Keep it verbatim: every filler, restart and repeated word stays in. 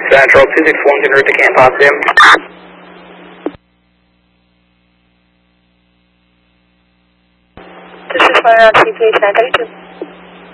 Central two six one, en route to Camp Potsdam. This is Fire on C P H nine thirty-two.